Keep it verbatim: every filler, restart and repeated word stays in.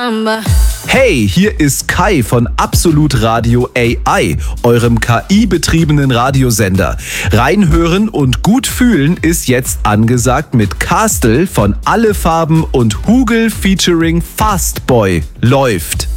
number. Hey, hier ist Kai von Absolut Radio A I, eurem K I-betriebenen Radiosender. Reinhören und gut fühlen ist jetzt angesagt mit Castle von Alle Farben und Hugel featuring Fastboy. Läuft.